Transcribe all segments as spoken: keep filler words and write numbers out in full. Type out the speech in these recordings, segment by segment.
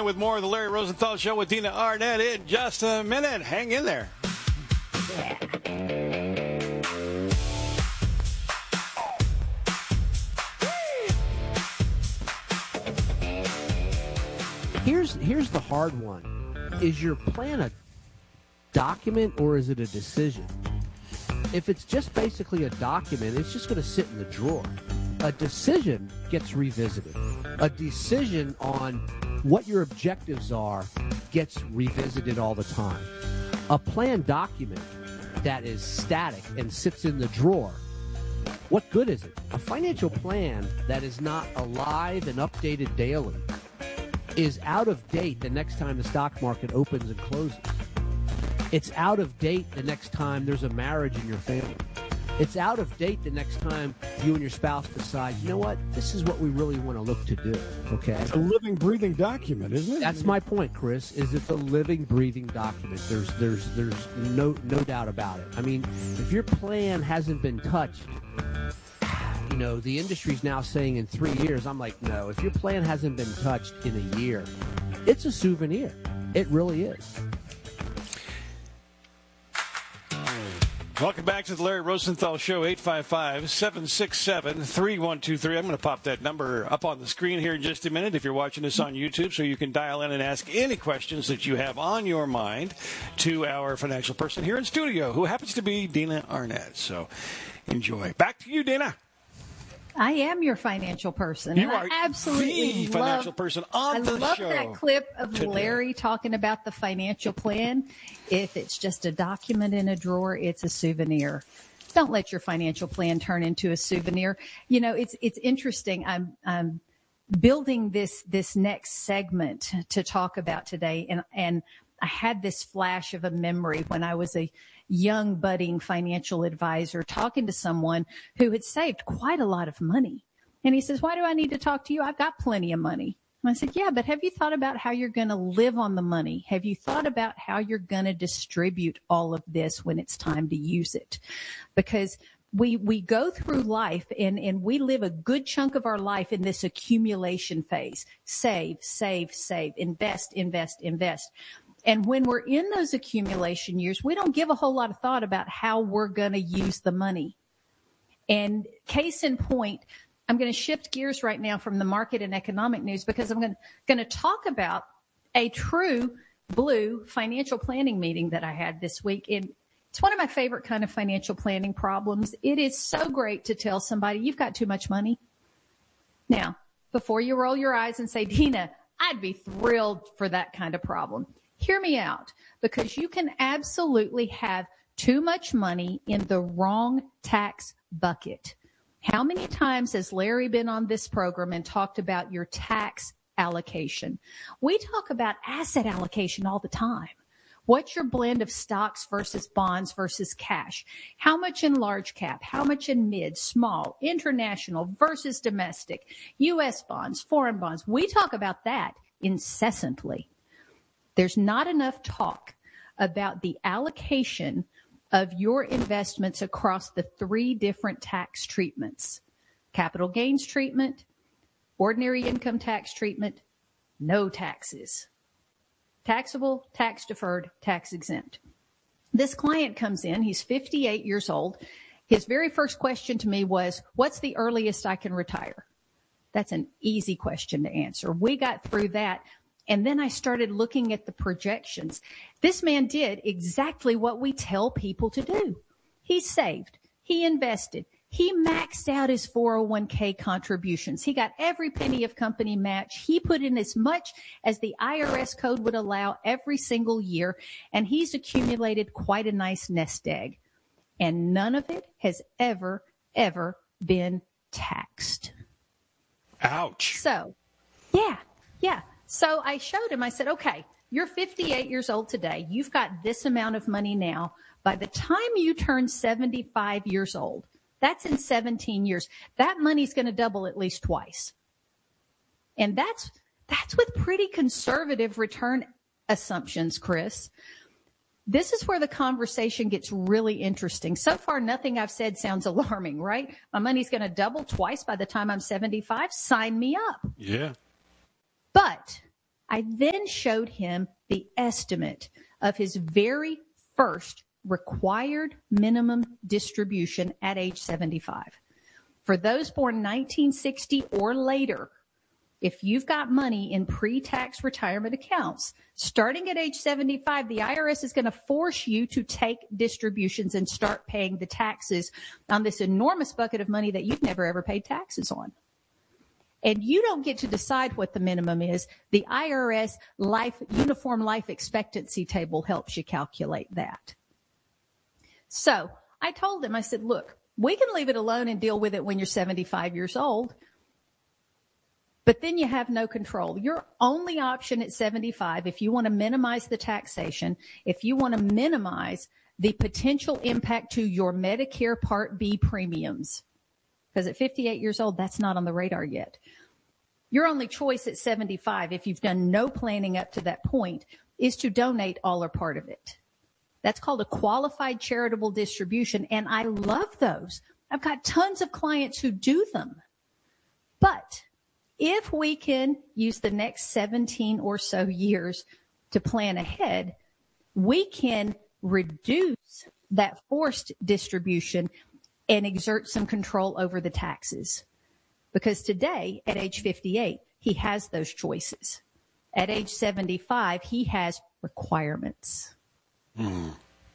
in with more of the Larry Rosenthal Show with Dina Arnett in just a minute. Hang in there. Here's here's the hard one. Is your plan a document or is it a decision? If it's just basically a document, it's just going to sit in the drawer. A decision gets revisited. A decision on what your objectives are gets revisited all the time. A plan document that is static and sits in the drawer, what good is it? A financial plan that is not alive and updated daily is out of date the next time the stock market opens and closes. It's out of date the next time there's a marriage in your family. It's out of date the next time you and your spouse decide, you know what, this is what we really want to look to do, okay? It's a living, breathing document, isn't it? That's my point, Chris, is it's a living, breathing document. There's there's, there's no, no doubt about it. I mean, if your plan hasn't been touched, you know, the industry's now saying in three years, I'm like, no, if your plan hasn't been touched in a year, it's a souvenir. It really is. Welcome back to the Larry Rosenthal Show, eight five five, seven six seven, three one two three. I'm going to pop that number up on the screen here in just a minute if you're watching us on YouTube, so you can dial in and ask any questions that you have on your mind to our financial person here in studio, who happens to be Dina Arnett. So enjoy. Back to you, Dina. I am your financial person. You and are I absolutely the financial love, person on I the love show that clip of today. Larry talking about the financial plan. If it's just a document in a drawer, it's a souvenir. Don't let your financial plan turn into a souvenir. You know, it's it's interesting. I'm I'm building this this next segment to talk about today, and and I had this flash of a memory when I was a young budding financial advisor talking to someone who had saved quite a lot of money. And he says, why do I need to talk to you? I've got plenty of money. And I said, yeah, but have you thought about how you're going to live on the money? Have you thought about how you're going to distribute all of this when it's time to use it? Because we we go through life and, and we live a good chunk of our life in this accumulation phase. Save, save, save, invest, invest, invest. And when we're in those accumulation years, we don't give a whole lot of thought about how we're going to use the money. And case in point, I'm going to shift gears right now from the market and economic news because I'm going, going to talk about a true blue financial planning meeting that I had this week. And it's one of my favorite kind of financial planning problems. It is so great to tell somebody you've got too much money. Now, before you roll your eyes and say, Dina, I'd be thrilled for that kind of problem. Hear me out, because you can absolutely have too much money in the wrong tax bucket. How many times has Larry been on this program and talked about your tax allocation? We talk about asset allocation all the time. What's your blend of stocks versus bonds versus cash? How much in large cap? How much in mid, small, international versus domestic, U S bonds, foreign bonds? We talk about that incessantly. There's not enough talk about the allocation of your investments across the three different tax treatments: capital gains treatment, ordinary income tax treatment, no taxes. Taxable, tax deferred, tax exempt. This client comes in, he's fifty-eight years old. His very first question to me was, what's the earliest I can retire? That's an easy question to answer. We got through that. And then I started looking at the projections. This man did exactly what we tell people to do. He saved. He invested. He maxed out his four oh one k contributions. He got every penny of company match. He put in as much as the I R S code would allow every single year. And he's accumulated quite a nice nest egg. And none of it has ever, ever been taxed. Ouch. So, yeah, yeah. So I showed him, I said, okay, you're fifty-eight years old today. You've got this amount of money now. By the time you turn seventy-five years old, that's in seventeen years, that money's going to double at least twice. And that's, that's with pretty conservative return assumptions, Chris. This is where the conversation gets really interesting. So far, nothing I've said sounds alarming, right? My money's going to double twice by the time I'm seventy-five. Sign me up. Yeah. But I then showed him the estimate of his very first required minimum distribution at age seventy-five. For those born nineteen sixty or later, if you've got money in pre-tax retirement accounts, starting at age seventy-five, the I R S is going to force you to take distributions and start paying the taxes on this enormous bucket of money that you've never ever paid taxes on. And you don't get to decide what the minimum is. The I R S life, uniform life expectancy table helps you calculate that. So I told him, I said, look, we can leave it alone and deal with it when you're seventy-five years old. But then you have no control. Your only option at seventy-five, if you want to minimize the taxation, if you want to minimize the potential impact to your Medicare Part B premiums, because at fifty-eight years old, that's not on the radar yet. Your only choice at seventy-five, if you've done no planning up to that point, is to donate all or part of it. That's called a qualified charitable distribution, and I love those. I've got tons of clients who do them. But if we can use the next seventeen or so years to plan ahead, we can reduce that forced distribution and exert some control over the taxes. Because today, at age fifty-eight, he has those choices. At age seventy-five, he has requirements. Mm.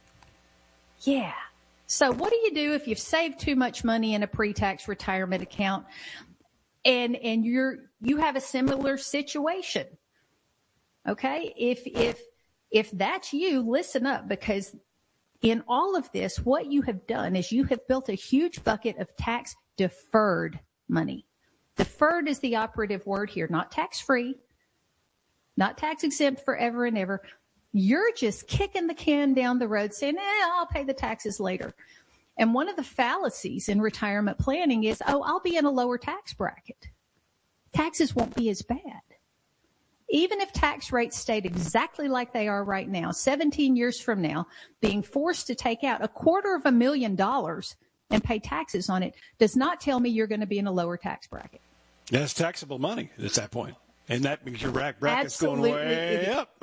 Yeah. So what do you do if you've saved too much money in a pre-tax retirement account and and you're you have a similar situation? Okay? If if if that's you, listen up, because in all of this, what you have done is you have built a huge bucket of tax deferred money. Deferred is the operative word here, not tax-free, not tax exempt forever and ever. You're just kicking the can down the road saying, eh, I'll pay the taxes later. And one of the fallacies in retirement planning is, oh, I'll be in a lower tax bracket. Taxes won't be as bad. Even if tax rates stayed exactly like they are right now, seventeen years from now, being forced to take out a quarter of a million dollars and pay taxes on it does not tell me you're going to be in a lower tax bracket. That's taxable money at that point. And that means your rack bracket's Absolutely. Going way up.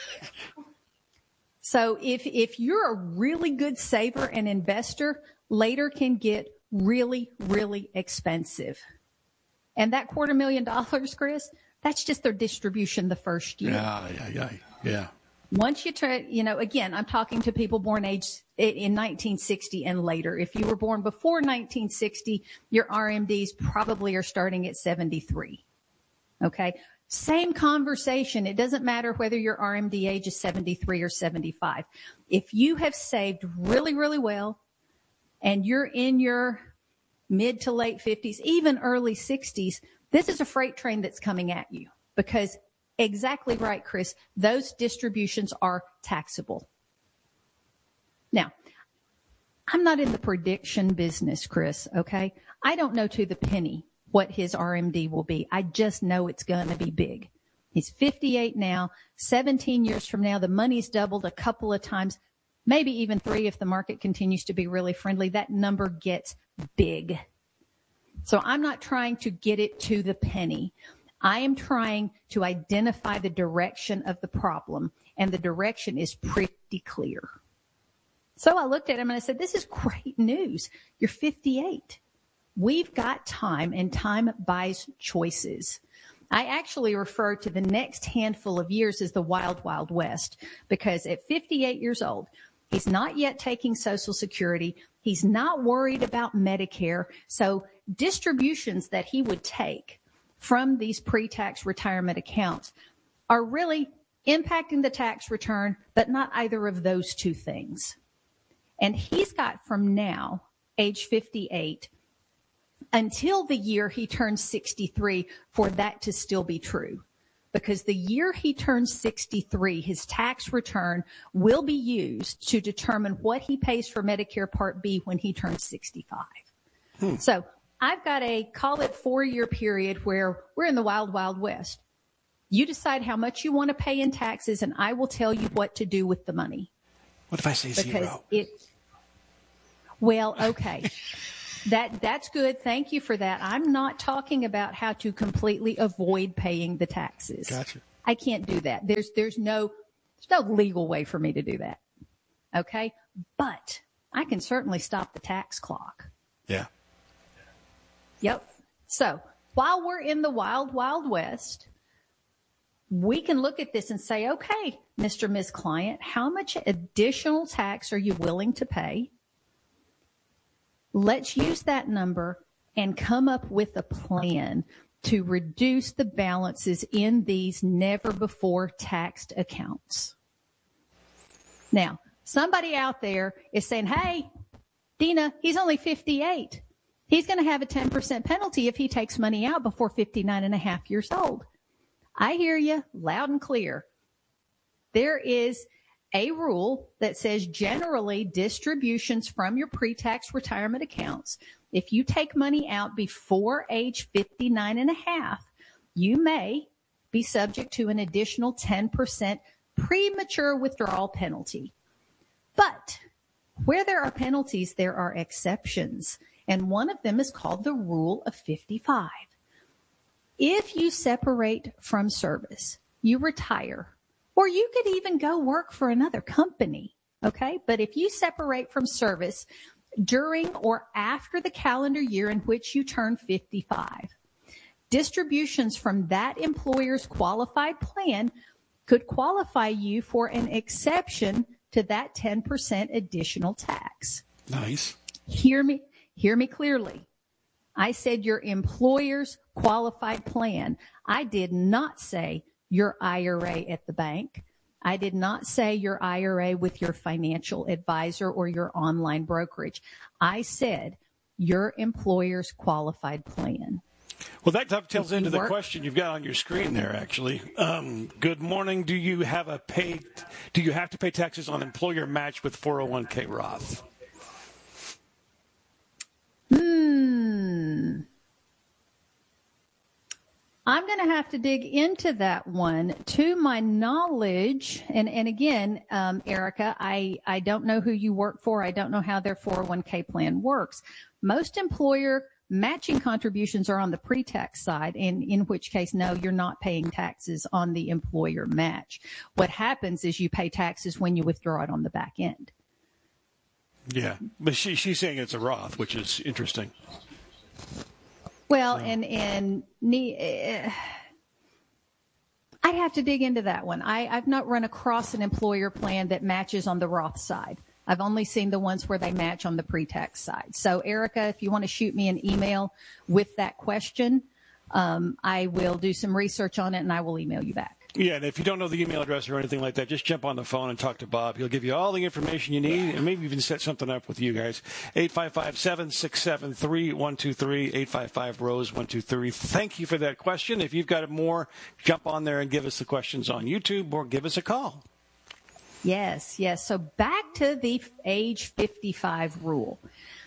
So if if you're a really good saver and investor, later can get really, really expensive. And that quarter million dollars, Chris, that's just their distribution the first year. Yeah, yeah, yeah, yeah. Once you try, you know, again, I'm talking to people born age in nineteen sixty and later. If you were born before nineteen sixty, your R M Ds probably are starting at seventy-three. Okay. Same conversation. It doesn't matter whether your R M D age is seventy-three or seventy-five. If you have saved really, really well and you're in your mid to late fifties, even early sixties, this is a freight train that's coming at you because exactly right, Chris, those distributions are taxable. Now, I'm not in the prediction business, Chris, okay? I don't know to the penny what his R M D will be. I just know it's going to be big. He's fifty-eight now. seventeen years from now, the money's doubled a couple of times, maybe even three if the market continues to be really friendly. That number gets big. So I'm not trying to get it to the penny. I am trying to identify the direction of the problem, and the direction is pretty clear. So I looked at him and I said, this is great news. You're fifty-eight. We've got time, and time buys choices. I actually refer to the next handful of years as the wild, wild west, because at fifty-eight years old, he's not yet taking Social Security. He's not worried about Medicare. So distributions that he would take from these pre-tax retirement accounts are really impacting the tax return, but not either of those two things. And he's got from now, age fifty-eight, until the year he turns sixty-three for that to still be true. Because the year he turns sixty-three, his tax return will be used to determine what he pays for Medicare Part B when he turns sixty-five. Hmm. So I've got a, call it four-year period where we're in the wild, wild west. You decide how much you want to pay in taxes, and I will tell you what to do with the money. What if I say because zero? It, well, okay. That that's good. Thank you for that. I'm not talking about how to completely avoid paying the taxes. Gotcha. I can't do that. There's there's no there's no legal way for me to do that. Okay? But I can certainly stop the tax clock. Yeah. Yep. So while we're in the wild, wild west, we can look at this and say, okay, Mister Miz Client, how much additional tax are you willing to pay? Let's use that number and come up with a plan to reduce the balances in these never before taxed accounts. Now, somebody out there is saying, hey, Dina, he's only fifty-eight. He's going to have a ten percent penalty if he takes money out before fifty-nine and a half years old. I hear you loud and clear. There is a rule that says generally distributions from your pre-tax retirement accounts, if you take money out before age fifty-nine and a half, you may be subject to an additional ten percent premature withdrawal penalty. But where there are penalties, there are exceptions. And one of them is called the Rule of fifty-five. If you separate from service, you retire, or you could even go work for another company, okay? But if you separate from service during or after the calendar year in which you turn fifty-five, distributions from that employer's qualified plan could qualify you for an exception to that ten percent additional tax. Nice. Hear me, hear me clearly. I said your employer's qualified plan. I did not say your I R A at the bank. I did not say your I R A with your financial advisor or your online brokerage. I said your employer's qualified plan. Well, that dovetails into the work- question you've got on your screen there, actually. Um, good morning. Do you have a pay? Do you have to pay taxes on employer match with four oh one k Roth? Hmm. I'm going to have to dig into that one. To my knowledge, and, and again, um, Erica, I, I don't know who you work for. I don't know how their four oh one k plan works. Most employer matching contributions are on the pre-tax side, and in which case, no, you're not paying taxes on the employer match. What happens is you pay taxes when you withdraw it on the back end. Yeah, but she, she's saying it's a Roth, which is interesting. Well, so. and and uh, I'd have to dig into that one. I, I've not run across an employer plan that matches on the Roth side. I've only seen the ones where they match on the pre-tax side. So, Erica, if you want to shoot me an email with that question, um, I will do some research on it and I will email you back. Yeah, and if you don't know the email address or anything like that, just jump on the phone and talk to Bob. He'll give you all the information you need and maybe even set something up with you guys. eight five five, seven six seven, three one two three, eight five five, R O S E, one two three. Thank you for that question. If you've got more, jump on there and give us the questions on YouTube or give us a call. Yes, yes. So back to the age fifty-five rule.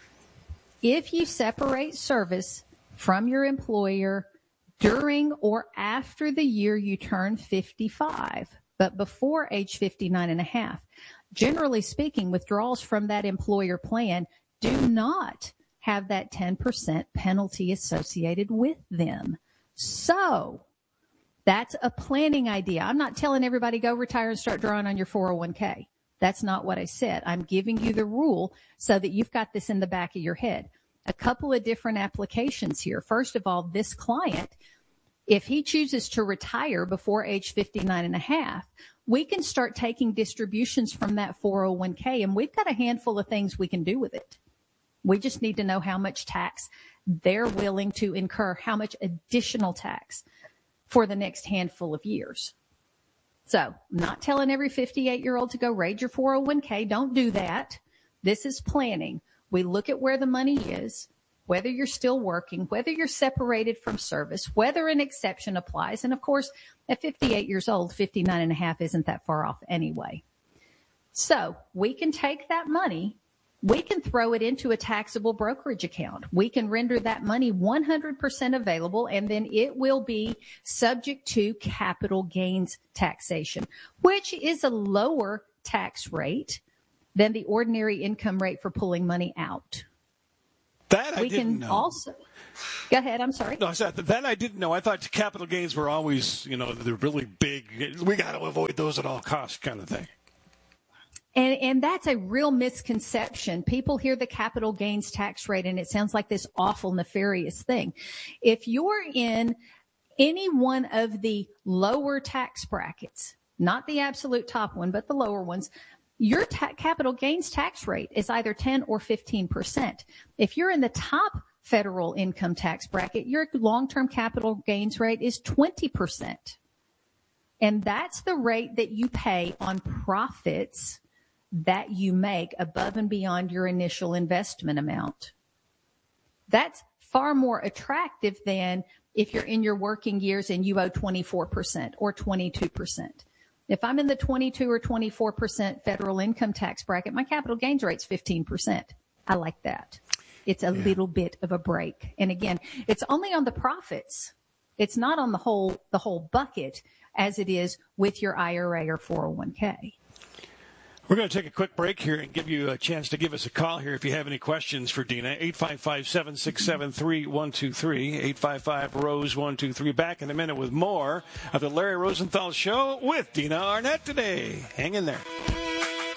If you separate service from your employer during or after the year you turn fifty-five, but before age fifty-nine and a half, generally speaking, withdrawals from that employer plan do not have that ten percent penalty associated with them. So that's a planning idea. I'm not telling everybody go retire and start drawing on your four oh one k. That's not what I said. I'm giving you the rule so that you've got this in the back of your head. A couple of different applications here. First of all, this client, if he chooses to retire before age fifty-nine and a half, we can start taking distributions from that four oh one k, and we've got a handful of things we can do with it. We just need to know how much tax they're willing to incur, how much additional tax for the next handful of years. So I'm not telling every fifty-eight-year-old to go raid your four oh one k. Don't do that. This is planning. We look at where the money is, whether you're still working, whether you're separated from service, whether an exception applies. And, of course, at fifty-eight years old, fifty-nine and a half isn't that far off anyway. So we can take that money. We can throw it into a taxable brokerage account. We can render that money one hundred percent available, and then it will be subject to capital gains taxation, which is a lower tax rate than the ordinary income rate for pulling money out. That I we didn't can know. Also, Go ahead. I'm sorry. No, I said that I didn't know. I thought capital gains were always, you know, they're really big. We got to avoid those at all costs kind of thing. And, and that's a real misconception. People hear the capital gains tax rate and it sounds like this awful, nefarious thing. If you're in any one of the lower tax brackets, not the absolute top one, but the lower ones, your ta- capital gains tax rate is either ten or fifteen percent. If you're in the top federal income tax bracket, your long-term capital gains rate is twenty percent. And that's the rate that you pay on profits that you make above and beyond your initial investment amount. That's far more attractive than if you're in your working years and you owe twenty-four percent or twenty-two percent. If I'm in the twenty-two or twenty-four percent federal income tax bracket, my capital gains rate's fifteen percent. I like that. It's a yeah. little bit of a break. And again, it's only on the profits. It's not on the whole, the whole bucket as it is with your I R A or four oh one k. We're going to take a quick break here and give you a chance to give us a call here if you have any questions for Dina. eight five five, seven six seven, three one two three, eight five five, R O S E one two three. Back in a minute with more of the Larry Rosenthal Show with Dina Arnett today. Hang in there.